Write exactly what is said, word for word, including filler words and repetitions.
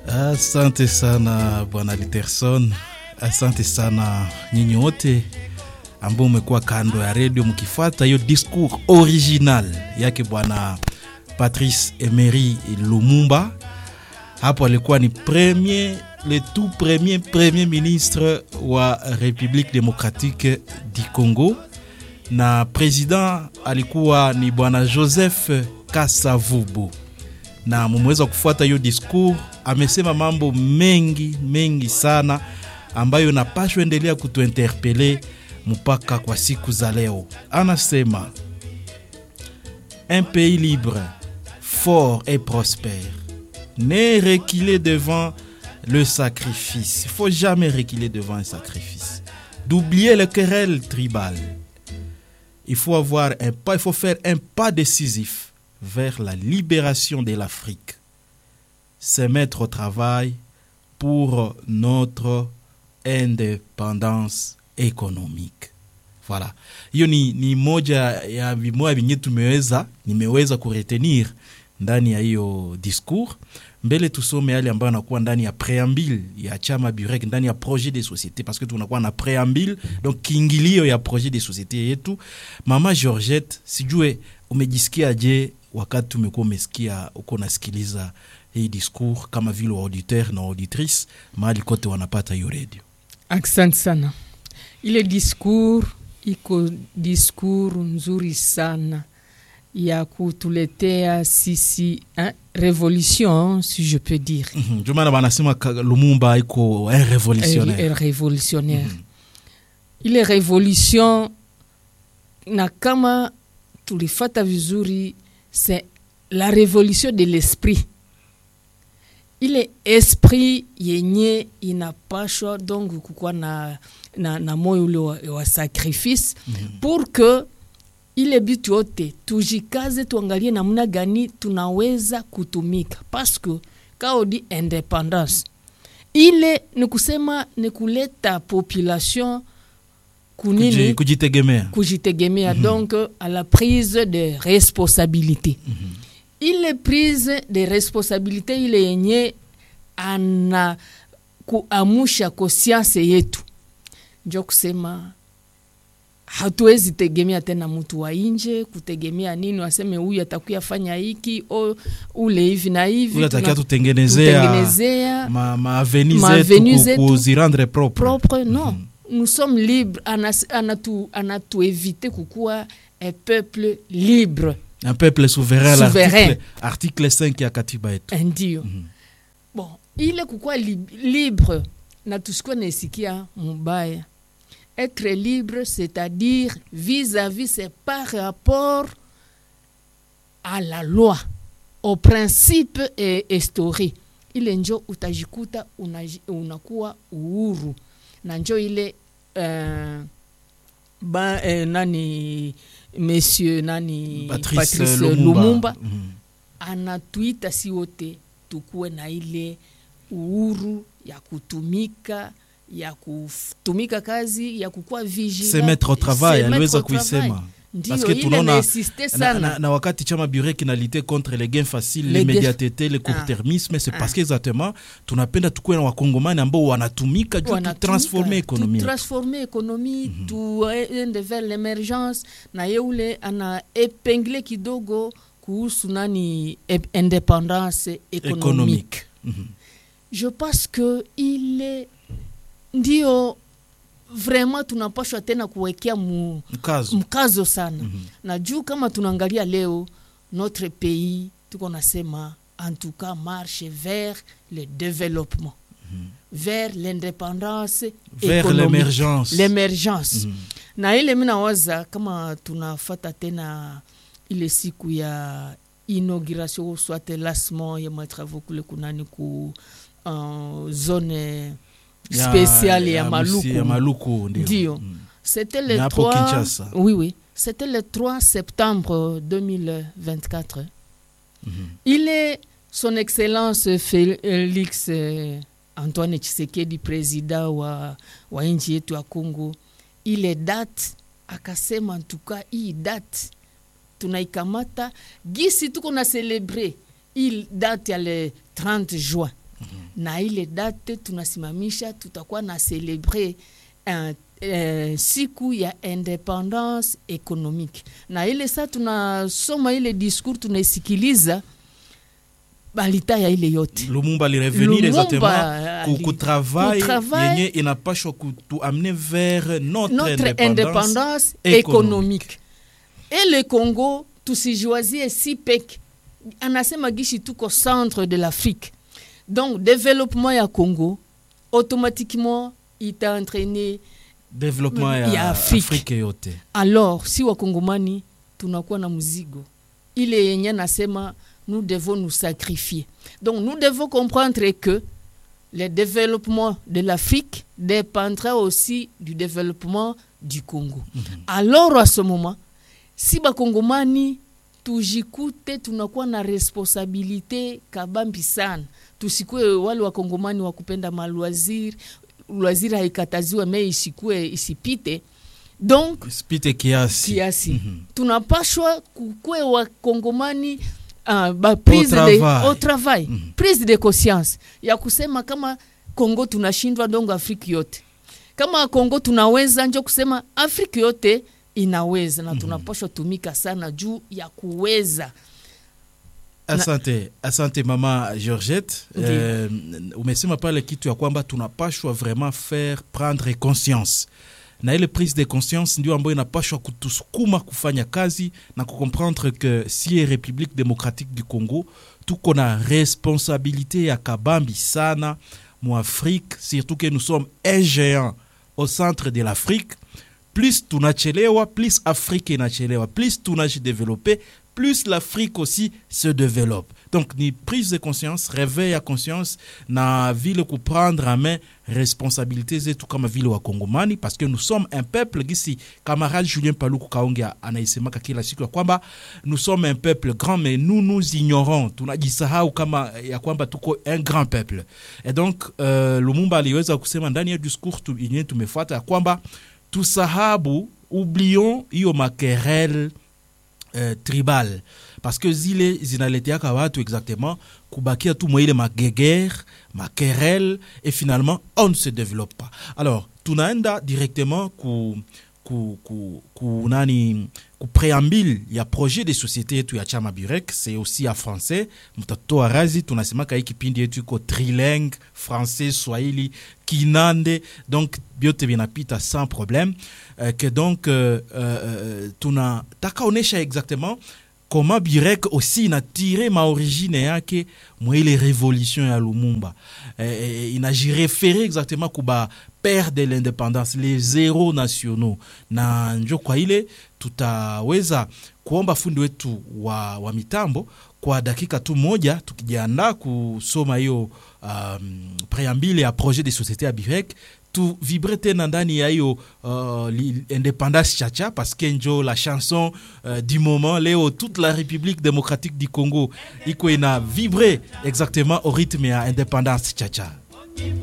Asante sana Bwana Literson. Asante sana nyinyi wote ambao mmekuwa kando ya radio mkifuata hiyo discours original yake Bwana Patrice Emery Lumumba. Hapo alikuwa ni premier le tout premier premier ministre wa République démocratique du Congo, na president alikuwa ni Bwana Joseph Kasavubu. Na mumeweza kufuata hiyo discours, amesema mambo mengi mengi sana ambayo napashwa endelea kutuinterpeller mpaka kwa siku za leo. Anasema un pays libre, fort et prospère, ne reculer devant le sacrifice. Il faut jamais reculer devant un sacrifice. D'oublier les querelles tribales. Il faut avoir un pas, il faut faire un pas décisif vers la libération de l'Afrique. Se mettre au travail pour notre indépendance économique. Voilà. Hiyo ni, ni moja ya vimoja vinye tumeweza nimeweza kuretenir ndani ya hiyo discours. Mbele tusome yale ambayo yanakuwa ndani ya préambule ya chama Burek, ndani ya projet de société, parce que tunakuwa na préambule, donc kiingilio ya projet de société yetu. Mama Georgette, sijue umejisikia je wakati umekuwa umesikia uko nasikiliza hii discours kama vile auditeur na auditrice mahali kote wanapata hiyo radio? Asante sana. Ile discours iko discours nzuri sana ya kutuletea sisi hein, révolution, si je peux dire. Mm-hmm. Jumana banasema Lumumba iko un révolutionnaire. Un révolutionnaire. Mm-hmm. Ile révolution na kama tulifata vizuri, c'est la révolution de l'esprit. Ile esprit yenye inapashwa donc kukua na na, na moyo ule wa, wa sacrifice, mm-hmm. pour que ile bitu yote tujikaze, tuangalie namna gani tunaweza kutumika, parce que kao di independence ile ni kusema ni kuleta population kunini kujitegemea kujitegemea mm-hmm. donc à la prise de responsabilité. Mm-hmm. Ile prise de responsabilité ile yenye ana kuamusha conscience yetu, ndio kusema hatuwezi tegemea tena mtu wa nje, kutegemea nini waseme huyu atakuya fanya hiki au ule hivi na hivi. Huyu atakia tutengenezea ma ma avenue zetu kuzirendre propre. Propre non. Mm-hmm. Nous sommes libres, anatu anatu éviter kukua un peuple libre. Un peuple souverain, souverain. L'article article cinq ya katiba yetu. Ndio. Mm-hmm. Bon, ile kukua li, libre na tusikwa nesikia mbaya. Être libre, c'est-à-dire vis-à-vis, c'est par rapport à la loi, au principe et historique. Ile njo utajikuta unakuwa uhuru. Na njo ile uh, ba, eh, nani monsieur nani Patrice, Patrice Lumumba, Lumumba mm-hmm. anatuita si wote tukuwe na ile uhuru ya kutumika, ya kutumika kazi, ya kukua vigilant, se mettre au travail, aliweza kuisema. Parce que tunaona na, na, na wakati chama Burek kinalite contre les gains faciles, les l'immédiateté, le court-termisme, c'est ah. parce que exactement tunapenda tukue na wakongomani ambao wanatumika juu tu transformer économie. Tu transformer économie, mm-hmm. tu ende vers l'émergence, na yeule ana épingler kidogo kuhusu nani indépendance économique. économique. Mm-hmm. Je pense que il est ndio vraiment tunapashwa tena kuwekea mu, mkazo. mkazo sana. Mm-hmm. Na juu kama tunaangalia leo notre pays tuko nasema en tout cas marche vers le développement, mm-hmm. vers l'indépendance, vers économique, l'émergence l'émergence. Mm-hmm. Na ile mimi nawaza kama tunafata tena ile siku ya inauguration soit lancement ya matravaux kule kunani ku en zone spécial ya, ya Maluku, ya Maluku ndio. Mm. C'était le trois Oui oui, c'était le trois septembre deux mille vingt-quatre. Mm-hmm. Il est son excellence Félix Antoine Tshisekedi, président wa wa nchi yetu ya Congo. Ile date akasema en tout cas hii date tunaikamata gisi tuko na célébrer il date ya le trente juin. Mm-hmm. Na ile date tunasimamisha, tutakuwa na celebre un Uh, siku ya independance économique. Na ile saa tunasoma ile discours tunaisikiliza balita ya ile yote. Lumumba li revenir exactement ku, ku travail yenye inapashwa kutuamener vers notre, notre indépendance, indépendance économique. Et le Congo tusijoisie si pek anasema gishi tuko centre de l'Afrique. Donc développement ya Congo automatiquement ita entraîné développement ya, ya Afrique yote. Alors si wakongomani tunakuwa na mzigo ile yenye nasema nous devons nous sacrifier. Donc nous devons comprendre que le développement de l'Afrique dépendra aussi du développement du Congo. Mm-hmm. Alors à ce moment si bakongomani tujikute tunakuwa na responsabilité kabambi sana, tusikue wale wakongomani wakupenda malwaziri loisir haikataziwa me isikue isipite, donc isipite kiasi kiasi. Mm-hmm. Tunapashwa kukue wakongomani uh, ba prise au travail, de, au travail. Mm-hmm. Prise de conscience ya kusema kama Kongo tunashindwa, donc Afrika yote kama Kongo tunaweza, njo kusema Afrika yote inaweza. Na tunapashwa tumika sana juu ya kuweza. Asante, asante mama Georgette. Okay. Euh, umesema pale kitu ya kwamba tunapashwa vraiment faire prendre conscience. Na ile prise de conscience ndio ambayo inapashwa kutusukuma kufanya kazi na kukomprendre que si République démocratique du Congo tuko na responsabilité ya kabambi sana mu Afrique, surtout que nous sommes un géant au centre de l'Afrique. Plus tunachelewa, plus Afrique inachelewa, plus tunajidévelopper, plus l'Afrique aussi se développe. Donc, ni prise de conscience, réveil à conscience, na ville ku prendre en main responsabilités zetu kama vile wa Kongomani, parce que nous sommes un peuple, gisi camarade Julien Paluku Kaonge anaisema kila siku ya kwamba nous sommes un peuple grand, mais nous nous ignorons, tunajisahau kama ya kwamba tuko un grand peuple. Et donc, euh, Lumumba aliweza kusema ndani ya discours tu yenye tumefuata ya kwamba tusahabu, oublions hiyo makerel Euh, tribal, parce que zile zinaleteaka watu exactement kubakia tu mwa ile magegere makerel, et finalement on ne se développe pas. Alors tunaenda directement ku ku ku, ku nani ku préambule ya projet de société yetu ya chama Burek. C'est aussi en français, mtatoa razi tunasema kai kipindi yetu iko trilingue, français, swahili, kinande, donc biote binapita sans problème. Euh, que donc euh, euh, tuna takaonesha exactement comment Burek aussi na tiré ma origine yake mwa ile révolution ya Lumumba. Euh, inaji référé exactement kuba père de l'indépendance, les héros nationaux. Na njo kwa ile tutaweza kuomba fundi wetu wa, wa mitambo kwa dakika tu moja tukijiandaa kusoma hiyo um, préambule ya projet de société ya Burek. Tu vibrer tena ndani ya hiyo uh, indépendance chacha, parce que njo la chanson uh, du moment leo toute la République démocratique du Congo iko ina vibrer exactement au rythme ya indépendance chacha.